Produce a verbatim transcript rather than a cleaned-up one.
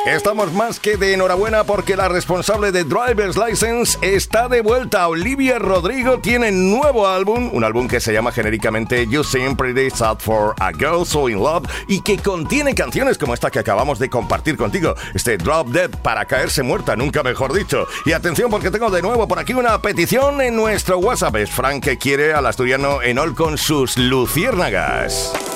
Estamos más que de enhorabuena porque la responsable de Driver's License está de vuelta. Olivia Rodrigo tiene nuevo álbum, un álbum que se llama genéricamente You Seem Pretty Sad for a Girl So In Love y que contiene canciones como esta que acabamos de compartir contigo, este Drop Dead, para caerse muerta, nunca mejor dicho. Y atención porque tengo de nuevo por aquí una petición en nuestro WhatsApp. Es Frank que quiere al asturiano Enol con sus luciérnagas.